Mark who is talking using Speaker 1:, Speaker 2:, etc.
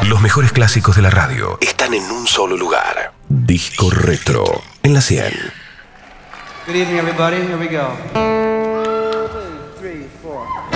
Speaker 1: Los mejores clásicos de la radio están en un solo lugar. Disco Retro, en la 100.
Speaker 2: Good evening, everybody. Here we go. 1, 2, 3, 4.